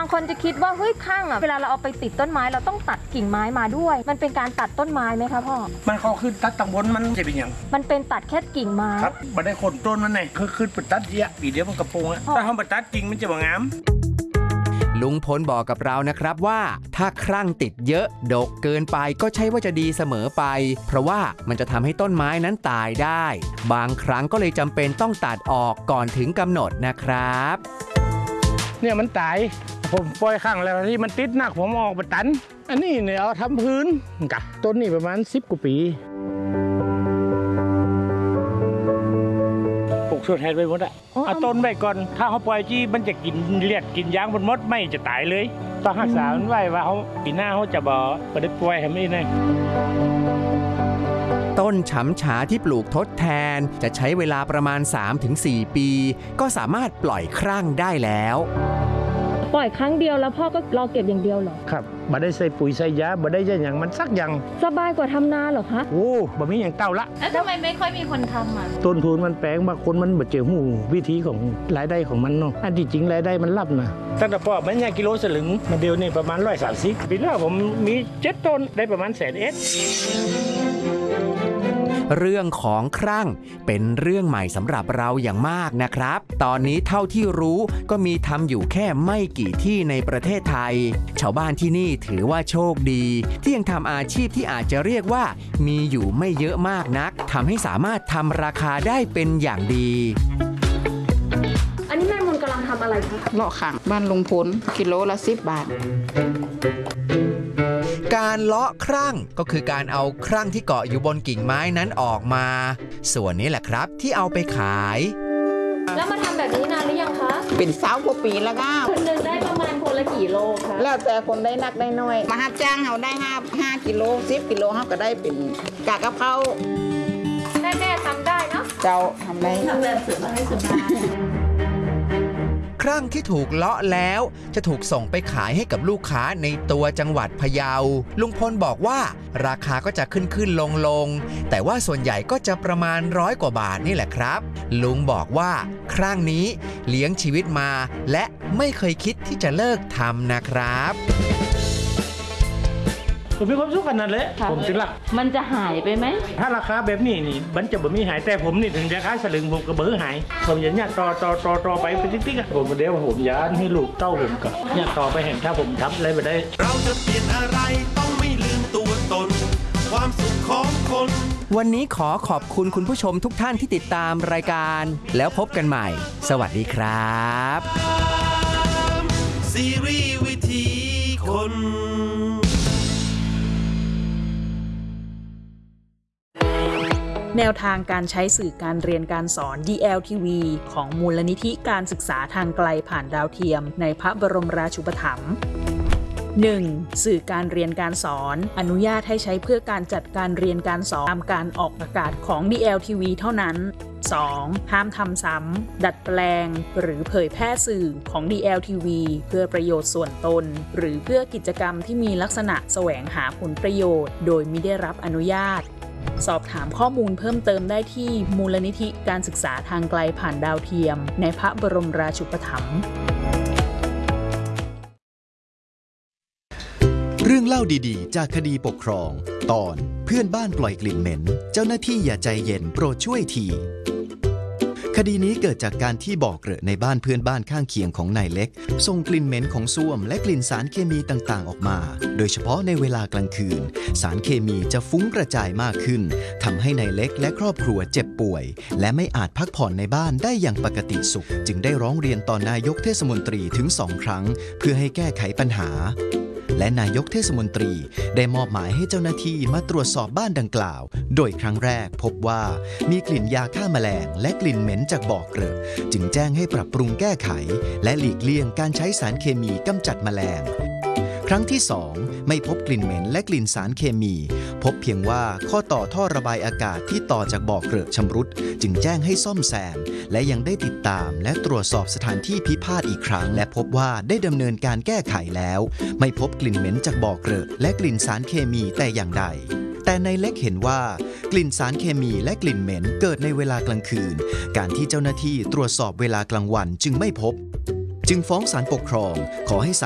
างคนจะคิดว่าเฮ้ยคลั่งเวลาเราเอาไปติดต้นไม้เราต้องตัดกิ่งไม้มาด้วยมันเป็นการตัดต้นไม้ไหมคะพ่อมันเขาขึ้นตัดตังบนมันจะเป็นอย่างมันเป็นตัดแค่กิ่งไม้ครับมันได้คนต้นมันไงขึ้นไปตัดเยอะปีเดียวมันกระโปรงถ้าเขาไปตัดจริงมันจะบ่งามลุงพลบอกกับเรานะครับว่าถ้าครั่งติดเยอะดกเกินไปก็ใช่ว่าจะดีเสมอไปเพราะว่ามันจะทำให้ต้นไม้นั้นตายได้บางครั้งก็เลยจำเป็นต้องตัดออกก่อนถึงกำหนดนะครับเนี่ยมันตายผมปล่อยข้างแล้วที่มันติดหนักผมออกไปตันอันนี้เนี่ยเอาทำพื้นกับต้นนี้ประมาณ10 กว่าปีปลูกส่วนแทนไปหมดเอาต้นไว้ก่อนถ้าเขาปล่อยจี้มันจะกินเลียดกินยางบนมดไม่จะตายเลยต้องรักษามันไว้ว่าเขาปีหน้าเขาจะบ่ได้ปล่อยให้ไม่ได้ต้นฉำฉาที่ปลูกทดแทนจะใช้เวลาประมาณ 3-4 ปีก็สามารถปล่อยครั่งได้แล้วปล่อยครั้งเดียวแล้วพ่อก็รอเก็บอย่างเดียวเหรอครับบ่ได้ใส่ปุ๋ยใส่ยาบ่ได้อย่างมันสักอย่างสบายกว่าทำนาเหรอคะโอ้บ่มีอย่างเก่าละแล้วทำไมไม่ค่อยมีคนทำต้นทุนมันแพงบางคนมันบ่เจอหูวิธีของรายได้ของมันเนาะอันที่จริงรายได้มันลับนะตั้งแต่พ่อมันกิโลสลึงมาเดียวนี่ประมาณ130ปีแล้วผมมี7 ต้นได้ประมาณ100,000 เรื่องของครั่งเป็นเรื่องใหม่สำหรับเราอย่างมากนะครับตอนนี้เท่าที่รู้ก็มีทำอยู่แค่ไม่กี่ที่ในประเทศไทยชาวบ้านที่นี่ถือว่าโชคดีที่ยังทำอาชีพที่อาจจะเรียกว่ามีอยู่ไม่เยอะมากนักทำให้สามารถทำราคาได้เป็นอย่างดีอันนี้แม่มนกำลังทำอะไรคะเลาะขังบ้านลุงพลกิโลละ10 บาทการเลาะครั่งก็คือการเอาครั่งที่เกาะอยู่บนกิ่งไม้นั้นออกมาส่วนนี้แหละครับที่เอาไปขายแล้วมาทำแบบนี้นานหรือยังคะเป็น20 กว่าปีแล้วก็คนหนึ่งได้ประมาณคนละกี่โลคะแล้วแต่คนได้นักได้น้อยมาหับจ้างเขาได้5 กิโล10 กิโลเขาก็ได้เป็นกากกับเขาแม่ทำได้เนาะเจ้าทำได้ทำแบบสบายครั่งที่ถูกเลาะแล้วจะถูกส่งไปขายให้กับลูกค้าในตัวจังหวัดพะเยาลุงพลบอกว่าราคาก็จะขึ้นลงแต่ว่าส่วนใหญ่ก็จะประมาณ100 กว่าบาทนี่แหละครับลุงบอกว่าครั่งนี้เลี้ยงชีวิตมาและไม่เคยคิดที่จะเลิกทำนะครับผมมีความสุขขนาดเลยผมถึงละมันจะหายไปไหมถ้าราคาแบบนี้นี่มันจะบ่มีหายแต่ผมนี่ถึงจะขายสลึงผมก็เบื่อหายผมอย่างเนี้ยต่อไปเป็นติ๊กๆผมเดี๋ยวผมย้านให้ลูกเต้าผมก็เนี่ยต่อไปเห็นถ้าผมทำอะไรไปได้เราจะเปลี่ยนอะไรต้องไม่ลืมตัวตนความสุขของคนวันนี้ขอบคุณคุณผู้ชมทุกท่านที่ติดตามรายการแล้วพบกันใหม่สวัสดีครับซีรีส์วิธีคนแนวทางการใช้สื่อการเรียนการสอน DLTV ของมูลนิธิการศึกษาทางไกลผ่านดาวเทียมในพระบรมราชูปถัมภ์ 1. สื่อการเรียนการสอนอนุญาตให้ใช้เพื่อการจัดการเรียนการสอนตามการออกอากาศของ DLTV เท่านั้น 2. ห้ามทำซ้ำดัดแปลงหรือเผยแพร่สื่อของ DLTV เพื่อประโยชน์ส่วนตนหรือเพื่อกิจกรรมที่มีลักษณะแสวงหาผลประโยชน์โดยมิได้รับอนุญาตสอบถามข้อมูลเพิ่มเติมได้ที่มูลนิธิการศึกษาทางไกลผ่านดาวเทียมในพระบรมราชูปถัมภ์เรื่องเล่าดีๆจากคดีปกครองตอนเพื่อนบ้านปล่อยกลิ่นเหม็นเจ้าหน้าที่อย่าใจเย็นโปรดช่วยทีคดีนี้เกิดจากการที่บ่อเกลอะในบ้านเพื่อนบ้านข้างเคียงของนายเล็กส่งกลิ่นเหม็นของส้วมและกลิ่นสารเคมีต่างๆออกมาโดยเฉพาะในเวลากลางคืนสารเคมีจะฟุ้งกระจายมากขึ้นทำให้นายเล็กและครอบครัวเจ็บป่วยและไม่อาจพักผ่อนในบ้านได้อย่างปกติสุขจึงได้ร้องเรียนต่อนายกเทศมนตรีถึง2 ครั้งเพื่อให้แก้ไขปัญหาและนายกเทศมนตรีได้มอบหมายให้เจ้าหน้าที่มาตรวจสอบบ้านดังกล่าวโดยครั้งแรกพบว่ามีกลิ่นยาฆ่าแมลงและกลิ่นเหม็นจากบ่อเกลอะจึงแจ้งให้ปรับปรุงแก้ไขและหลีกเลี่ยงการใช้สารเคมีกำจัดแมลงครั้งที่2ไม่พบกลิ่นเหม็นและกลิ่นสารเคมีพบเพียงว่าข้อต่อท่อระบายอากาศที่ต่อจากบ่อเกลอะชำรุดจึงแจ้งให้ซ่อมแซมและยังได้ติดตามและตรวจสอบสถานที่พิพาทอีกครั้งและพบว่าได้ดำเนินการแก้ไขแล้วไม่พบกลิ่นเหม็นจากบ่อเกลอะและกลิ่นสารเคมีแต่อย่างใดแต่นายเล็กเห็นว่ากลิ่นสารเคมีและกลิ่นเหม็นเกิดในเวลากลางคืนการที่เจ้าหน้าที่ตรวจสอบเวลากลางวันจึงไม่พบจึงฟ้องศาลปกครองขอให้